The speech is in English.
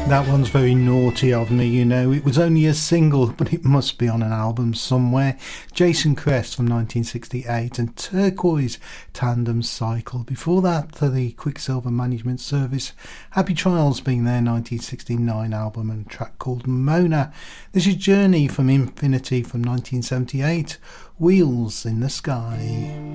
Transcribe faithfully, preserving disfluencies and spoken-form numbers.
That one's very naughty of me, you know. It was only a single, but it must be on an album somewhere. Jason Crest from nineteen sixty-eight and Turquoise Tandem Cycle. Before that, the Quicksilver Management Service. Happy Trials being their nineteen sixty-nine album and track called Mona. This is Journey from Infinity from nineteen seventy-eight. Wheels in the Sky.